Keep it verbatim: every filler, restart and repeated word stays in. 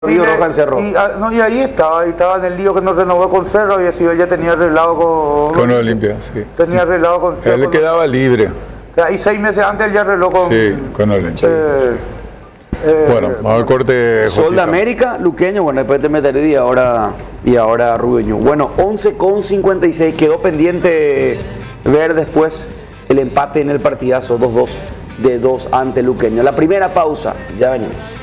Río Roja en Cerro. Y, ah, no, y ahí estaba, ahí estaba en el lío que no renovó con Cerro, había sido, ya tenía arreglado con... Con Olimpia, sí. Tenía arreglado con... Él con, quedaba libre. Y seis meses antes él ya arregló con... Sí, con Olimpia. Eh, eh, bueno, vamos al corte. Sol de América, Luqueño, bueno, después de Meterí y ahora, y ahora Rubeño. Bueno, once con cincuenta y seis, quedó pendiente ver después el empate en el partidazo dos dos de dos ante Luqueño. La primera pausa, ya venimos.